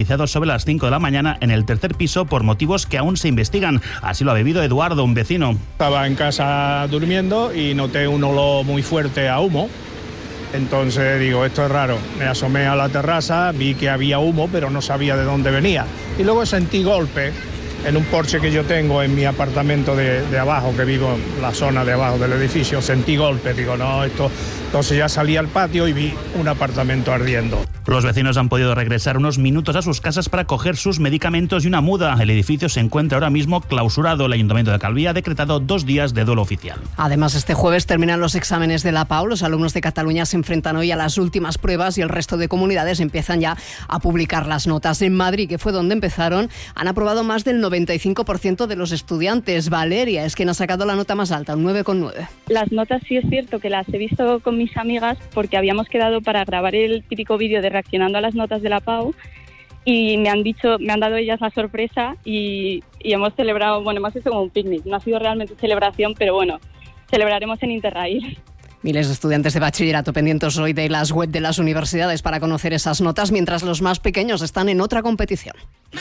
iniciado sobre las 5 de la mañana en el tercer piso por motivos que aún se investigan. Así lo ha vivido Eduardo, un vecino. Estaba en casa durmiendo y noté un olor muy fuerte a humo. Entonces digo, esto es raro. Me asomé a la terraza, vi que había humo, pero no sabía de dónde venía. Y luego sentí golpe en un porche que yo tengo en mi apartamento de abajo, que vivo en la zona de abajo del edificio. Sentí golpe, digo, no, esto... Entonces ya salí al patio y vi un apartamento ardiendo. Los vecinos han podido regresar unos minutos a sus casas para coger sus medicamentos y una muda. El edificio se encuentra ahora mismo clausurado. El Ayuntamiento de Calví ha decretado 2 días de duelo oficial. Además, este jueves terminan los exámenes de la PAU. Los alumnos de Cataluña se enfrentan hoy a las últimas pruebas y el resto de comunidades empiezan ya a publicar las notas. En Madrid, que fue donde empezaron, han aprobado más del 95% de los estudiantes. Valeria es quien ha sacado la nota más alta, un 9,9. Las notas sí es cierto que las he visto con mis amigas porque habíamos quedado para grabar el típico vídeo de reaccionando a las notas de la PAU y me han dado ellas la sorpresa y hemos celebrado, hemos hecho como un picnic. No ha sido realmente celebración, pero bueno, celebraremos en Interrail. Miles de estudiantes de bachillerato pendientes hoy de las web de las universidades para conocer esas notas, mientras los más pequeños están en otra competición.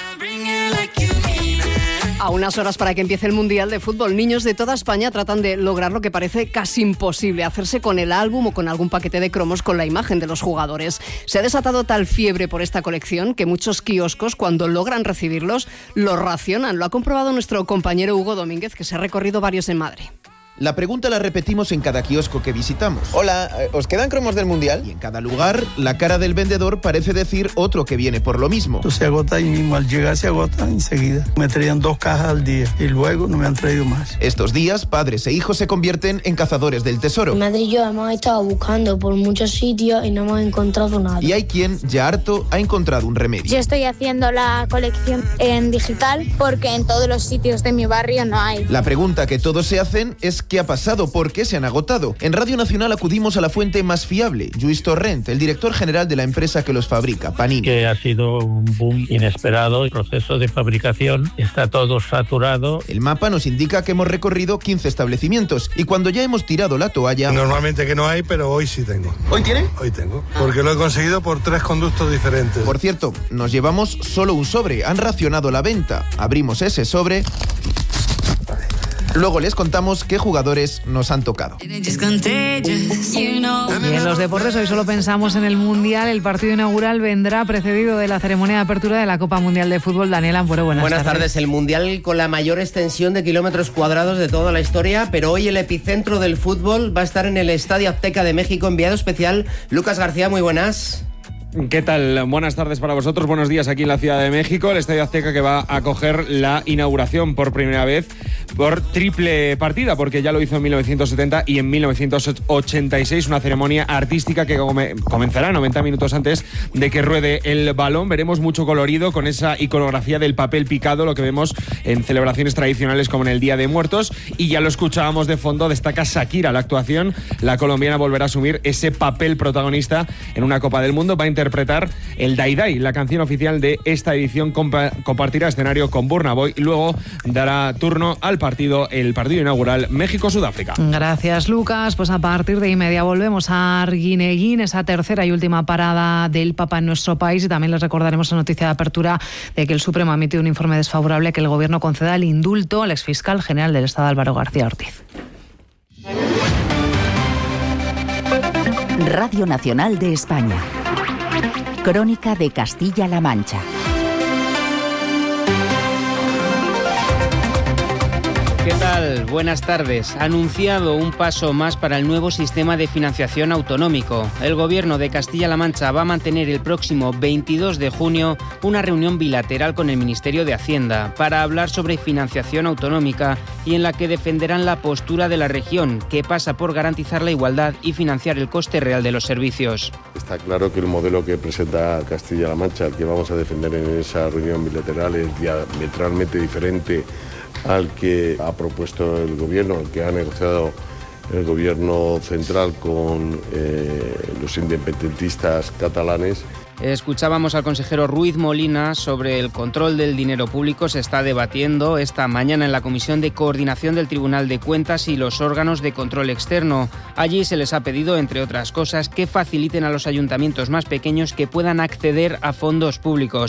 A unas horas para que empiece el Mundial de Fútbol, niños de toda España tratan de lograr lo que parece casi imposible, hacerse con el álbum o con algún paquete de cromos con la imagen de los jugadores. Se ha desatado tal fiebre por esta colección que muchos kioscos, cuando logran recibirlos, los racionan. Lo ha comprobado nuestro compañero Hugo Domínguez, que se ha recorrido varios en Madrid. La pregunta la repetimos en cada kiosco que visitamos. Hola, ¿os quedan cromos del Mundial? Y en cada lugar, la cara del vendedor parece decir otro que viene por lo mismo. Se agota ahí mismo, al llegar se agota enseguida. Me traían 2 cajas al día y luego no me han traído más. Estos días, padres e hijos se convierten en cazadores del tesoro. Mi madre y yo hemos estado buscando por muchos sitios y no hemos encontrado nada. Y hay quien, ya harto, ha encontrado un remedio. Yo estoy haciendo la colección en digital porque en todos los sitios de mi barrio no hay. La pregunta que todos se hacen es ¿qué ha pasado? ¿Por qué se han agotado? En Radio Nacional acudimos a la fuente más fiable, Lluís Torrent, el director general de la empresa que los fabrica, Panini. Que ha sido un boom inesperado, el proceso de fabricación está todo saturado. El mapa nos indica que hemos recorrido 15 establecimientos y cuando ya hemos tirado la toalla... Normalmente que no hay, pero hoy sí tengo. ¿Hoy tiene? Hoy tengo, porque lo he conseguido por 3 conductos diferentes. Por cierto, nos llevamos solo un sobre, han racionado la venta. Abrimos ese sobre... Luego les contamos qué jugadores nos han tocado. Y en los deportes hoy solo pensamos en el Mundial. El partido inaugural vendrá precedido de la ceremonia de apertura de la Copa Mundial de Fútbol. Daniel Ampuero, buenas tardes. El Mundial con la mayor extensión de kilómetros cuadrados de toda la historia, pero hoy el epicentro del fútbol va a estar en el Estadio Azteca de México. Enviado especial, Lucas García, muy buenas. ¿Qué tal? Buenas tardes para vosotros, buenos días aquí en la Ciudad de México, el Estadio Azteca que va a acoger la inauguración por primera vez por triple partida, porque ya lo hizo en 1970 y en 1986, una ceremonia artística que comenzará 90 minutos antes de que ruede el balón. Veremos mucho colorido con esa iconografía del papel picado, lo que vemos en celebraciones tradicionales como en el Día de Muertos, y ya lo escuchábamos de fondo, destaca Shakira la actuación, la colombiana volverá a asumir ese papel protagonista en una Copa del Mundo, va a interpretar el Dai Dai, la canción oficial de esta edición, compartirá escenario con Burna Boy y luego dará turno al el partido inaugural México-Sudáfrica. Gracias, Lucas. Pues a partir de inmediato volvemos a Arguineguín, esa tercera y última parada del Papa en nuestro país, y también les recordaremos la noticia de apertura de que el Supremo ha emitido un informe desfavorable que el Gobierno conceda el indulto al exfiscal general del Estado, Álvaro García Ortiz. Radio Nacional de España. Crónica de Castilla-La Mancha. ¿Qué tal? Buenas tardes. Ha anunciado un paso más para el nuevo sistema de financiación autonómico. El Gobierno de Castilla-La Mancha va a mantener el próximo 22 de junio una reunión bilateral con el Ministerio de Hacienda para hablar sobre financiación autonómica y en la que defenderán la postura de la región, que pasa por garantizar la igualdad y financiar el coste real de los servicios. Está claro que el modelo que presenta Castilla-La Mancha, el que vamos a defender en esa reunión bilateral, es diametralmente diferente al que ha propuesto el Gobierno, el que ha negociado el Gobierno central con los independentistas catalanes. Escuchábamos al consejero Ruiz Molina sobre el control del dinero público. Se está debatiendo esta mañana en la Comisión de Coordinación del Tribunal de Cuentas y los órganos de control externo. Allí se les ha pedido, entre otras cosas, que faciliten a los ayuntamientos más pequeños que puedan acceder a fondos públicos.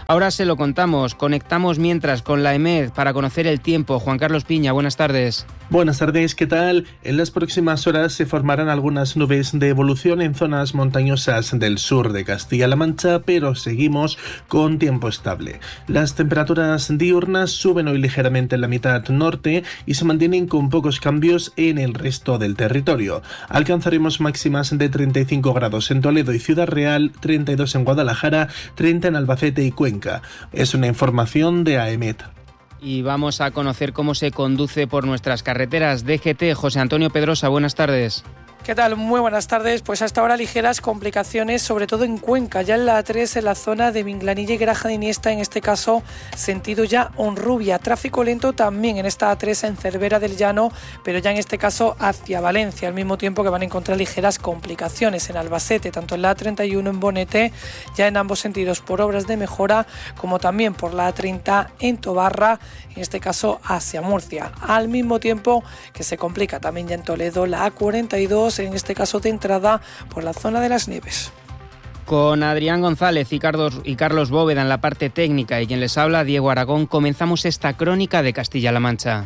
Ahora se lo contamos. Conectamos mientras con la EMED para conocer el tiempo. Juan Carlos Piña, buenas tardes. Buenas tardes, ¿qué tal? En las próximas horas se formarán algunas nubes de evolución en zonas montañosas del sur de Castilla-La Mancha, pero seguimos con tiempo estable. Las temperaturas diurnas suben hoy ligeramente en la mitad norte y se mantienen con pocos cambios en el resto del territorio. Alcanzaremos máximas de 35 grados en Toledo y Ciudad Real, 32 en Guadalajara, 30 en Albacete y Cuenca. Es una información de AEMET. Y vamos a conocer cómo se conduce por nuestras carreteras. DGT, José Antonio Pedrosa, buenas tardes. ¿Qué tal? Muy buenas tardes. Pues hasta ahora ligeras complicaciones, sobre todo en Cuenca, ya en la A3, en la zona de Minglanilla y Granja de Iniesta, en este caso sentido ya Honrubia. Tráfico lento también en esta A3 en Cervera del Llano, pero ya en este caso hacia Valencia, al mismo tiempo que van a encontrar ligeras complicaciones en Albacete, tanto en la A31 en Bonete, ya en ambos sentidos por obras de mejora, como también por la A30 en Tobarra, en este caso hacia Murcia. Al mismo tiempo que se complica también ya en Toledo la A42, en este caso de entrada por la zona de las Nieves. Con Adrián González y Carlos Bóveda en la parte técnica y quien les habla, Diego Aragón, comenzamos esta crónica de Castilla-La Mancha.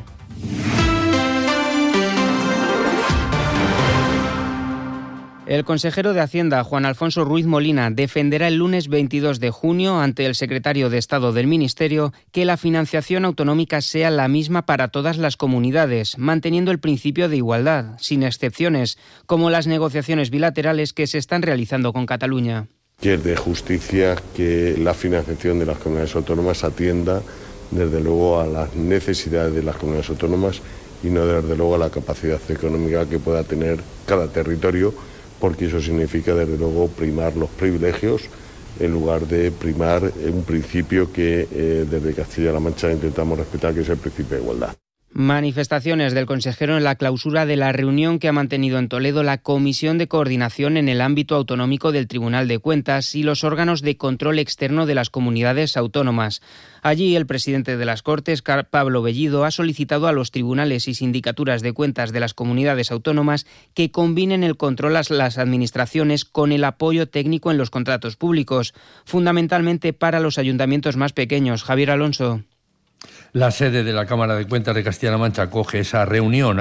El consejero de Hacienda, Juan Alfonso Ruiz Molina, defenderá el lunes 22 de junio ante el secretario de Estado del Ministerio que la financiación autonómica sea la misma para todas las comunidades, manteniendo el principio de igualdad, sin excepciones, como las negociaciones bilaterales que se están realizando con Cataluña. Que es de justicia que la financiación de las comunidades autónomas atienda, desde luego, a las necesidades de las comunidades autónomas y no, desde luego, a la capacidad económica que pueda tener cada territorio, porque eso significa, desde luego, primar los privilegios en lugar de primar un principio que desde Castilla-La Mancha intentamos respetar, que es el principio de igualdad. Manifestaciones del consejero en la clausura de la reunión que ha mantenido en Toledo la Comisión de Coordinación en el ámbito autonómico del Tribunal de Cuentas y los órganos de control externo de las comunidades autónomas. Allí el presidente de las Cortes, Pablo Bellido, ha solicitado a los tribunales y sindicaturas de cuentas de las comunidades autónomas que combinen el control a las administraciones con el apoyo técnico en los contratos públicos, fundamentalmente para los ayuntamientos más pequeños. Javier Alonso. La sede de la Cámara de Cuentas de Castilla-La Mancha ha acogido esa reunión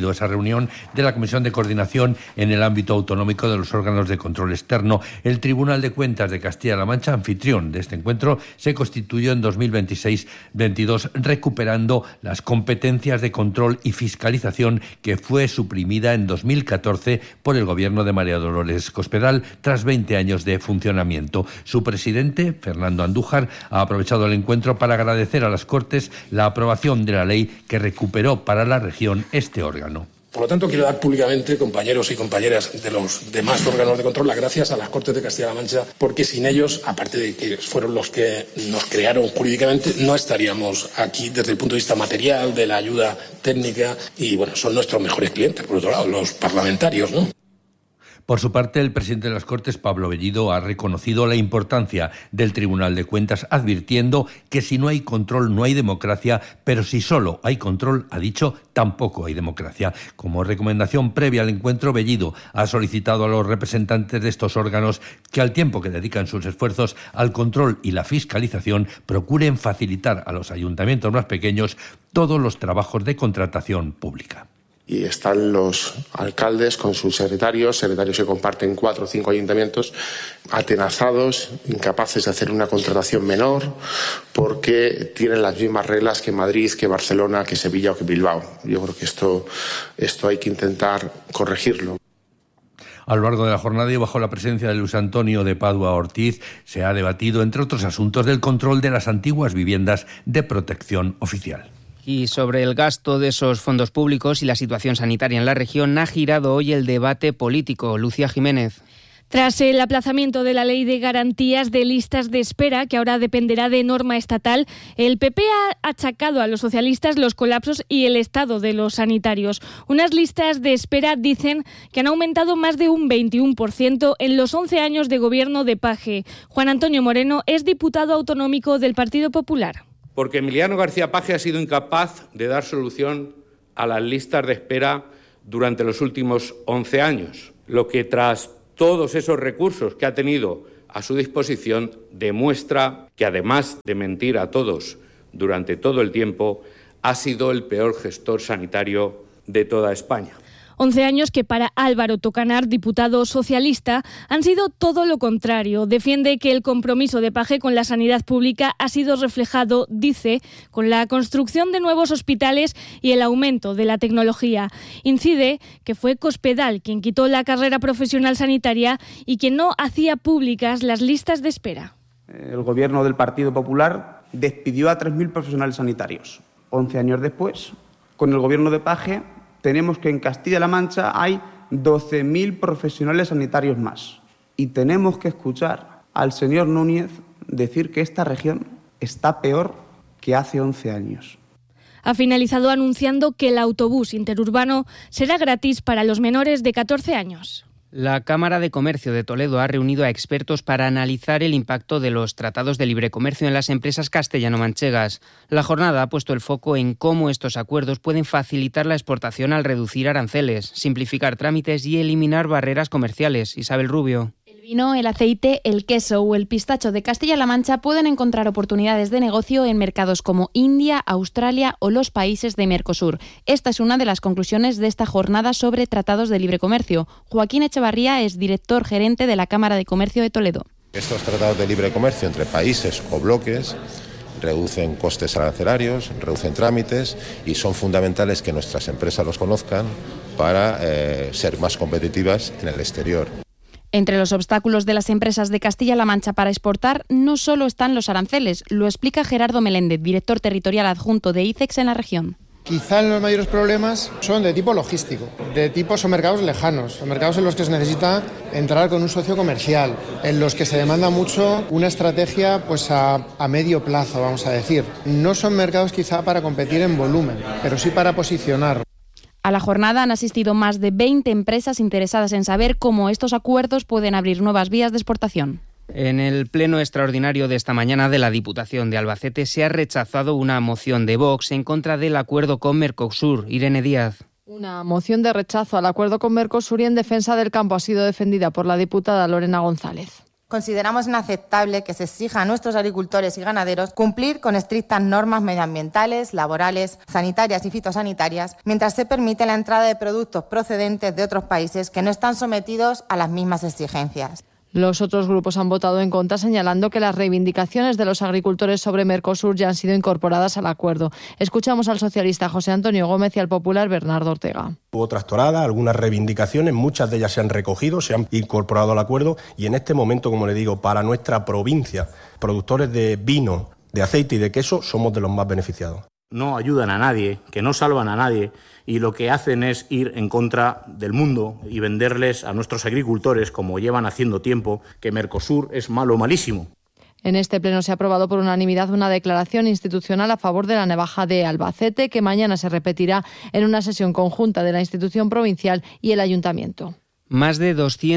de la Comisión de Coordinación en el ámbito autonómico de los órganos de control externo. El Tribunal de Cuentas de Castilla-La Mancha, anfitrión de este encuentro, se constituyó en 2026-22, recuperando las competencias de control y fiscalización que fue suprimida en 2014 por el gobierno de María Dolores Cospedal tras 20 años de funcionamiento. Su presidente, Fernando Andújar, ha aprovechado el encuentro para agradecer a las Cortes la aprobación de la ley que recuperó para la región este órgano. Por lo tanto, quiero dar públicamente, compañeros y compañeras de los demás órganos de control, las gracias a las Cortes de Castilla-La Mancha, porque sin ellos, aparte de que fueron los que nos crearon jurídicamente, no estaríamos aquí desde el punto de vista material, de la ayuda técnica, y bueno, son nuestros mejores clientes, por otro lado, los parlamentarios, ¿no? Por su parte, el presidente de las Cortes, Pablo Bellido, ha reconocido la importancia del Tribunal de Cuentas, advirtiendo que si no hay control no hay democracia, pero si solo hay control, ha dicho, tampoco hay democracia. Como recomendación previa al encuentro, Bellido ha solicitado a los representantes de estos órganos que, al tiempo que dedican sus esfuerzos al control y la fiscalización, procuren facilitar a los ayuntamientos más pequeños todos los trabajos de contratación pública. Y están los alcaldes con sus secretarios que comparten 4 o 5 ayuntamientos, atenazados, incapaces de hacer una contratación menor, porque tienen las mismas reglas que Madrid, que Barcelona, que Sevilla o que Bilbao. Yo creo que esto hay que intentar corregirlo. A lo largo de la jornada y bajo la presencia de Luis Antonio de Padua Ortiz, se ha debatido, entre otros asuntos, del control de las antiguas viviendas de protección oficial. Y sobre el gasto de esos fondos públicos y la situación sanitaria en la región ha girado hoy el debate político. Lucía Jiménez. Tras el aplazamiento de la Ley de Garantías de Listas de Espera, que ahora dependerá de norma estatal, el PP ha achacado a los socialistas los colapsos y el estado de los sanitarios. Unas listas de espera, dicen, que han aumentado más de un 21% en los 11 años de gobierno de Paje. Juan Antonio Moreno es diputado autonómico del Partido Popular. Porque Emiliano García Paje ha sido incapaz de dar solución a las listas de espera durante los últimos 11 años, lo que tras todos esos recursos que ha tenido a su disposición demuestra que, además de mentir a todos durante todo el tiempo, ha sido el peor gestor sanitario de toda España. 11 años que para Álvaro Tocanar, diputado socialista, han sido todo lo contrario. Defiende que el compromiso de Page con la sanidad pública ha sido reflejado, dice, con la construcción de nuevos hospitales y el aumento de la tecnología. Incide que fue Cospedal quien quitó la carrera profesional sanitaria y quien no hacía públicas las listas de espera. El gobierno del Partido Popular despidió a 3.000 profesionales sanitarios. 11 años después, con el gobierno de Page, tenemos que en Castilla-La Mancha hay 12.000 profesionales sanitarios más. Y tenemos que escuchar al señor Núñez decir que esta región está peor que hace 11 años. Ha finalizado anunciando que el autobús interurbano será gratis para los menores de 14 años. La Cámara de Comercio de Toledo ha reunido a expertos para analizar el impacto de los tratados de libre comercio en las empresas castellano-manchegas. La jornada ha puesto el foco en cómo estos acuerdos pueden facilitar la exportación al reducir aranceles, simplificar trámites y eliminar barreras comerciales. Isabel Rubio. El vino, el aceite, el queso o el pistacho de Castilla-La Mancha pueden encontrar oportunidades de negocio en mercados como India, Australia o los países de Mercosur. Esta es una de las conclusiones de esta jornada sobre tratados de libre comercio. Joaquín Echevarría es director gerente de la Cámara de Comercio de Toledo. Estos tratados de libre comercio entre países o bloques reducen costes arancelarios, reducen trámites y son fundamentales que nuestras empresas los conozcan para ser más competitivas en el exterior. Entre los obstáculos de las empresas de Castilla-La Mancha para exportar no solo están los aranceles, lo explica Gerardo Meléndez, director territorial adjunto de ICEX en la región. Quizá los mayores problemas son de tipo logístico, son mercados lejanos, son mercados en los que se necesita entrar con un socio comercial, en los que se demanda mucho una estrategia a medio plazo, vamos a decir. No son mercados quizá para competir en volumen, pero sí para posicionar. A la jornada han asistido más de 20 empresas interesadas en saber cómo estos acuerdos pueden abrir nuevas vías de exportación. En el pleno extraordinario de esta mañana de la Diputación de Albacete se ha rechazado una moción de Vox en contra del acuerdo con Mercosur. Irene Díaz. Una moción de rechazo al acuerdo con Mercosur y en defensa del campo ha sido defendida por la diputada Lorena González. Consideramos inaceptable que se exija a nuestros agricultores y ganaderos cumplir con estrictas normas medioambientales, laborales, sanitarias y fitosanitarias, mientras se permite la entrada de productos procedentes de otros países que no están sometidos a las mismas exigencias. Los otros grupos han votado en contra, señalando que las reivindicaciones de los agricultores sobre Mercosur ya han sido incorporadas al acuerdo. Escuchamos al socialista José Antonio Gómez y al popular Bernardo Ortega. Hubo trastorada, algunas reivindicaciones, muchas de ellas se han recogido, se han incorporado al acuerdo y en este momento, como le digo, para nuestra provincia, productores de vino, de aceite y de queso, somos de los más beneficiados. No ayudan a nadie, que no salvan a nadie y lo que hacen es ir en contra del mundo y venderles a nuestros agricultores, como llevan haciendo tiempo, que Mercosur es malo, malísimo. En este pleno se ha aprobado por unanimidad una declaración institucional a favor de la navaja de Albacete, que mañana se repetirá en una sesión conjunta de la institución provincial y el ayuntamiento. Más de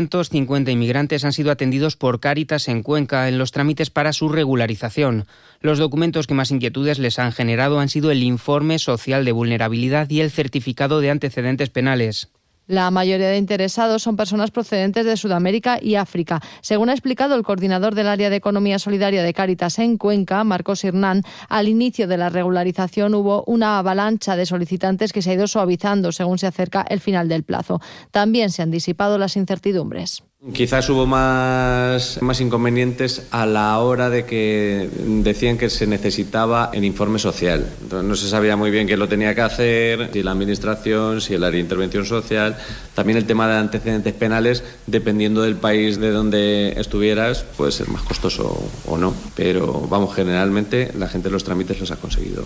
250 inmigrantes han sido atendidos por Cáritas en Cuenca en los trámites para su regularización. Los documentos que más inquietudes les han generado han sido el informe social de vulnerabilidad y el certificado de antecedentes penales. La mayoría de interesados son personas procedentes de Sudamérica y África. Según ha explicado el coordinador del área de Economía Solidaria de Cáritas en Cuenca, Marcos Hernán, al inicio de la regularización hubo una avalancha de solicitantes que se ha ido suavizando según se acerca el final del plazo. También se han disipado las incertidumbres. Quizás hubo más inconvenientes a la hora de que decían que se necesitaba el informe social. Entonces, no se sabía muy bien quién lo tenía que hacer, si la administración, si el área de intervención social. También el tema de antecedentes penales, dependiendo del país de donde estuvieras, puede ser más costoso o no. Pero vamos, generalmente la gente los trámites los ha conseguido.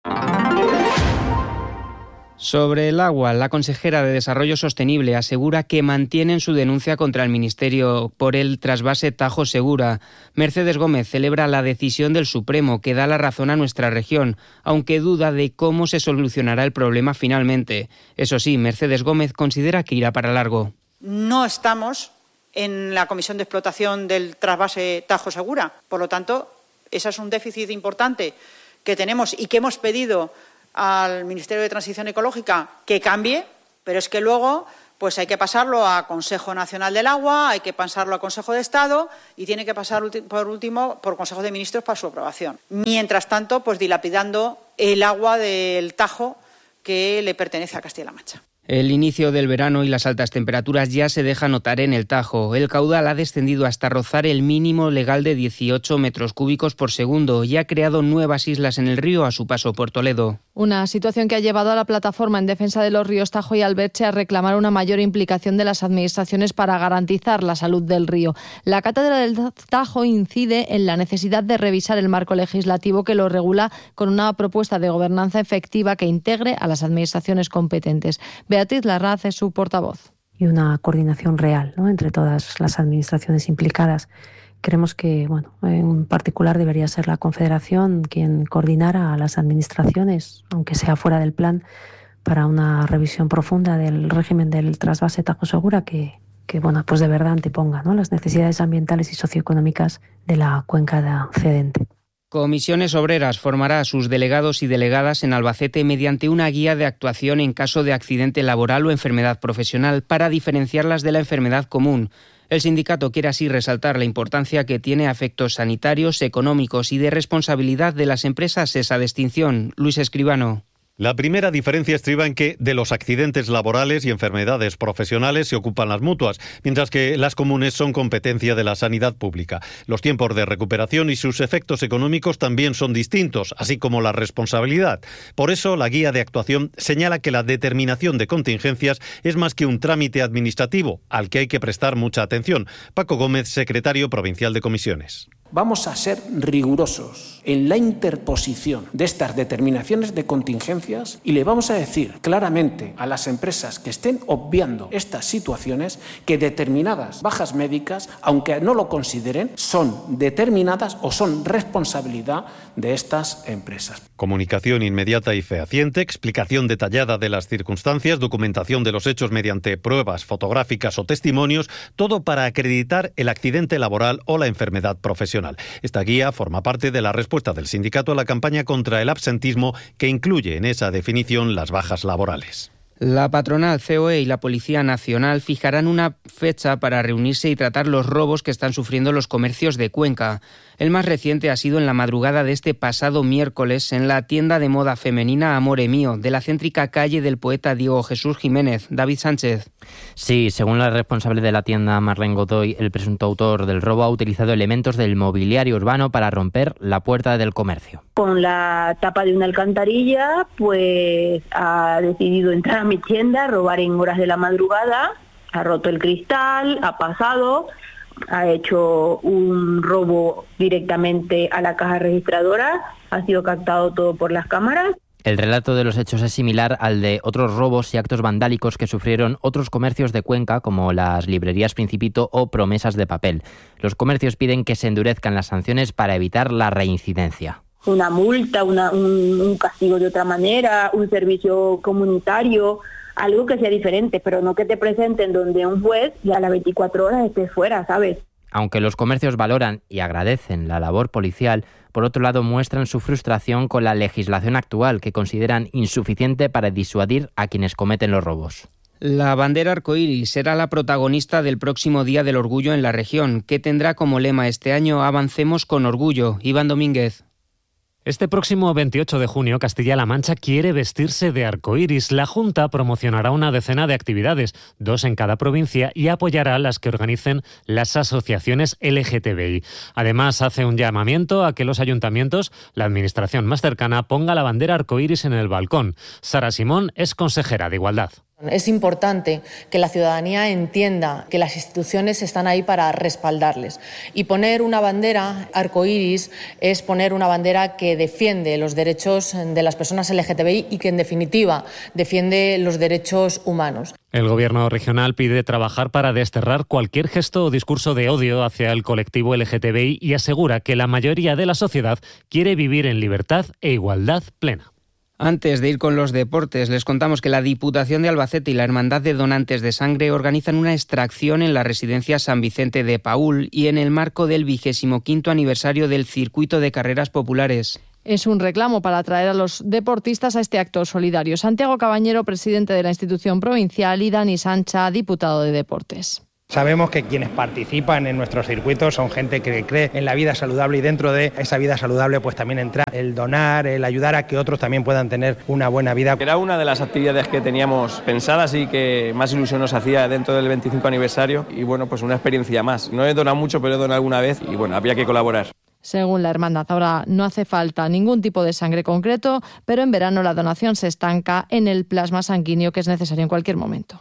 Sobre el agua, la consejera de Desarrollo Sostenible asegura que mantienen su denuncia contra el Ministerio por el trasvase Tajo Segura. Mercedes Gómez celebra la decisión del Supremo que da la razón a nuestra región, aunque duda de cómo se solucionará el problema finalmente. Eso sí, Mercedes Gómez considera que irá para largo. No estamos en la Comisión de Explotación del trasvase Tajo Segura. Por lo tanto, ese es un déficit importante que tenemos y que hemos pedido al Ministerio de Transición Ecológica que cambie, pero es que luego pues hay que pasarlo a Consejo Nacional del Agua, hay que pasarlo a Consejo de Estado y tiene que pasar, por último, por Consejo de Ministros para su aprobación. Mientras tanto, pues dilapidando el agua del Tajo que le pertenece a Castilla-La Mancha. El inicio del verano y las altas temperaturas ya se deja notar en el Tajo. El caudal ha descendido hasta rozar el mínimo legal de 18 metros cúbicos por segundo y ha creado nuevas islas en el río a su paso por Toledo. Una situación que ha llevado a la plataforma en defensa de los ríos Tajo y Alberche a reclamar una mayor implicación de las administraciones para garantizar la salud del río. La cátedra del Tajo incide en la necesidad de revisar el marco legislativo que lo regula con una propuesta de gobernanza efectiva que integre a las administraciones competentes. Beatriz Larraz es su portavoz. Y una coordinación real, ¿no?, entre todas las administraciones implicadas. Creemos que, en particular debería ser la Confederación quien coordinara a las administraciones, aunque sea fuera del plan, para una revisión profunda del régimen del trasvase Tajo Segura que de verdad anteponga, ¿no?, las necesidades ambientales y socioeconómicas de la cuenca cedente. Comisiones Obreras formará a sus delegados y delegadas en Albacete mediante una guía de actuación en caso de accidente laboral o enfermedad profesional para diferenciarlas de la enfermedad común. El sindicato quiere así resaltar la importancia que tiene a efectos sanitarios, económicos y de responsabilidad de las empresas esa distinción. Luis Escribano. La primera diferencia estriba en que de los accidentes laborales y enfermedades profesionales se ocupan las mutuas, mientras que las comunes son competencia de la sanidad pública. Los tiempos de recuperación y sus efectos económicos también son distintos, así como la responsabilidad. Por eso, la guía de actuación señala que la determinación de contingencias es más que un trámite administrativo, al que hay que prestar mucha atención. Paco Gómez, secretario provincial de Comisiones. Vamos a ser rigurosos en la interposición de estas determinaciones de contingencias y le vamos a decir claramente a las empresas que estén obviando estas situaciones que determinadas bajas médicas, aunque no lo consideren, son determinadas o son responsabilidad de estas empresas. Comunicación inmediata y fehaciente, explicación detallada de las circunstancias, documentación de los hechos mediante pruebas fotográficas o testimonios, todo para acreditar el accidente laboral o la enfermedad profesional. Esta guía forma parte de la respuesta del sindicato a la campaña contra el absentismo que incluye en esa definición las bajas laborales. La patronal COE y la Policía Nacional fijarán una fecha para reunirse y tratar los robos que están sufriendo los comercios de Cuenca. El más reciente ha sido en la madrugada de este pasado miércoles en la tienda de moda femenina Amore Mío, de la céntrica calle del poeta Diego Jesús Jiménez. David Sánchez. Sí, según la responsable de la tienda, Marlene Godoy, el presunto autor del robo ha utilizado elementos del mobiliario urbano para romper la puerta del comercio. Con la tapa de una alcantarilla, pues ha decidido entrar a mi tienda, robar en horas de la madrugada, ha roto el cristal, ha pasado, ha hecho un robo directamente a la caja registradora, ha sido captado todo por las cámaras. El relato de los hechos es similar al de otros robos y actos vandálicos que sufrieron otros comercios de Cuenca, como las librerías Principito o Promesas de Papel. Los comercios piden que se endurezcan las sanciones para evitar la reincidencia. Una multa, un castigo de otra manera, un servicio comunitario, algo que sea diferente, pero no que te presenten donde un juez y a las 24 horas estés fuera, ¿sabes? Aunque los comercios valoran y agradecen la labor policial, por otro lado muestran su frustración con la legislación actual, que consideran insuficiente para disuadir a quienes cometen los robos. La bandera arcoíris será la protagonista del próximo Día del Orgullo en la región, que tendrá como lema este año Avancemos con Orgullo. Iván Domínguez. Este próximo 28 de junio, Castilla-La Mancha quiere vestirse de arcoíris. La Junta promocionará una decena de actividades, 2 en cada provincia, y apoyará las que organicen las asociaciones LGTBI. Además, hace un llamamiento a que los ayuntamientos, la administración más cercana, ponga la bandera arcoíris en el balcón. Sara Simón es consejera de Igualdad. Es importante que la ciudadanía entienda que las instituciones están ahí para respaldarles. Y poner una bandera arcoíris es poner una bandera que defiende los derechos de las personas LGTBI y que, en definitiva, defiende los derechos humanos. El Gobierno regional pide trabajar para desterrar cualquier gesto o discurso de odio hacia el colectivo LGTBI y asegura que la mayoría de la sociedad quiere vivir en libertad e igualdad plena. Antes de ir con los deportes, les contamos que la Diputación de Albacete y la Hermandad de Donantes de Sangre organizan una extracción en la residencia San Vicente de Paúl y en el marco del 25º aniversario del Circuito de Carreras Populares. Es un reclamo para atraer a los deportistas a este acto solidario. Santiago Cabañero, presidente de la institución provincial, y Dani Sancha, diputado de Deportes. Sabemos que quienes participan en nuestros circuitos son gente que cree en la vida saludable, y dentro de esa vida saludable pues también entra el donar, el ayudar a que otros también puedan tener una buena vida. Era una de las actividades que teníamos pensadas y que más ilusión nos hacía dentro del 25 aniversario, y bueno, pues una experiencia más. No he donado mucho, pero he donado alguna vez y bueno, había que colaborar. Según la hermandad, ahora no hace falta ningún tipo de sangre concreto, pero en verano la donación se estanca en el plasma sanguíneo, que es necesario en cualquier momento.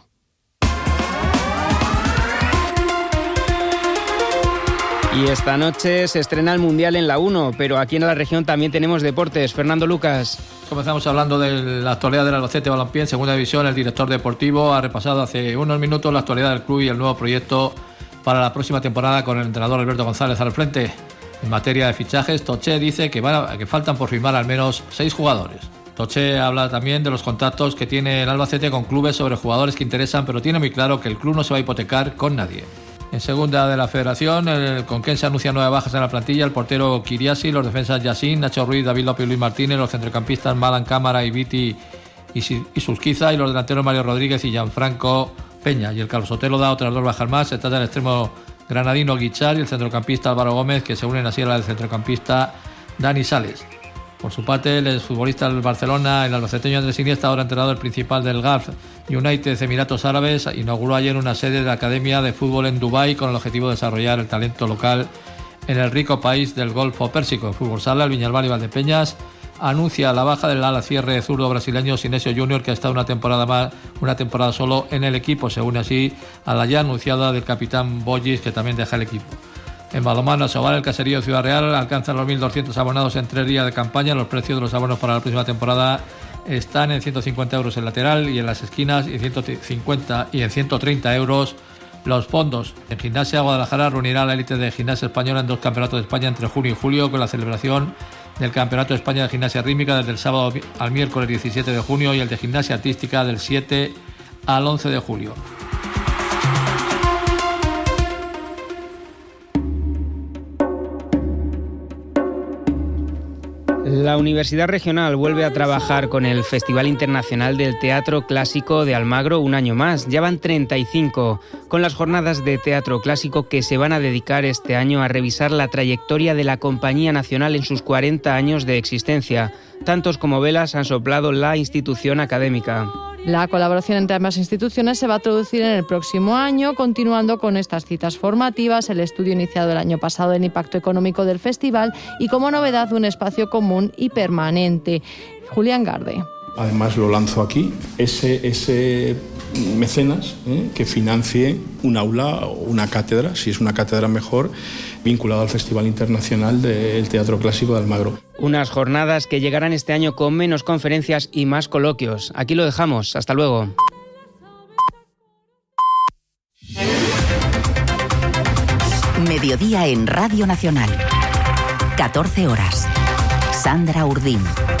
Y esta noche se estrena el Mundial en la 1, pero aquí en la región también tenemos deportes. Fernando Lucas. Comenzamos hablando de la actualidad del Albacete Balompié en segunda división. El director deportivo ha repasado hace unos minutos la actualidad del club y el nuevo proyecto para la próxima temporada con el entrenador Alberto González al frente. En materia de fichajes, Toché dice que faltan por firmar al menos 6 jugadores. Toché habla también de los contactos que tiene el Albacete con clubes sobre jugadores que interesan, pero tiene muy claro que el club no se va a hipotecar con nadie. En segunda de la Federación, el Conquense anuncia 9 bajas en la plantilla: el portero Kiriasi, los defensas Yacín, Nacho Ruiz, David López y Luis Martínez, los centrocampistas Malan Cámara, Ibiti y Susquiza, y los delanteros Mario Rodríguez y Gianfranco Peña. Y el Carlos Sotelo da otras 2 bajas más. Se trata del extremo granadino Guichar y el centrocampista Álvaro Gómez, que se unen así a la del centrocampista Dani Sales. Por su parte, el exfutbolista del Barcelona, el albaceteño Andrés Iniesta, ahora entrenador principal del Gulf United Emiratos Árabes, inauguró ayer una sede de la Academia de Fútbol en Dubái con el objetivo de desarrollar el talento local en el rico país del Golfo Pérsico. En fútbol sala, el Viñalbal y Valdepeñas anuncia la baja del ala cierre zurdo brasileño Sinesio Junior, que ha estado una temporada solo en el equipo. Se une así a la ya anunciada del capitán Bollis, que también deja el equipo. En balonmano, Asobal, el Caserío Ciudad Real alcanza los 1.200 abonados en 3 días de campaña. Los precios de los abonos para la próxima temporada están en 150 euros el lateral y en las esquinas, y 150 y en 130 euros los fondos. En Gimnasia, Guadalajara reunirá a la élite de gimnasia española en 2 campeonatos de España entre junio y julio, con la celebración del Campeonato de España de Gimnasia Rítmica desde el sábado al miércoles 17 de junio y el de Gimnasia Artística del 7 al 11 de julio. La Universidad Regional vuelve a trabajar con el Festival Internacional del Teatro Clásico de Almagro un año más. Ya van 35, con las jornadas de teatro clásico que se van a dedicar este año a revisar la trayectoria de la Compañía Nacional en sus 40 años de existencia. Tantos como velas han soplado la institución académica. La colaboración entre ambas instituciones se va a traducir en el próximo año, continuando con estas citas formativas, el estudio iniciado el año pasado del impacto económico del festival y, como novedad, un espacio común y permanente. Julián Garde. Además lo lanzo aquí, ese mecenas que financie un aula o una cátedra, si es una cátedra mejor, vinculada al Festival Internacional del Teatro Clásico de Almagro. Unas jornadas que llegarán este año con menos conferencias y más coloquios. Aquí lo dejamos. Hasta luego. Mediodía en Radio Nacional. 14 horas. Sandra Urdín.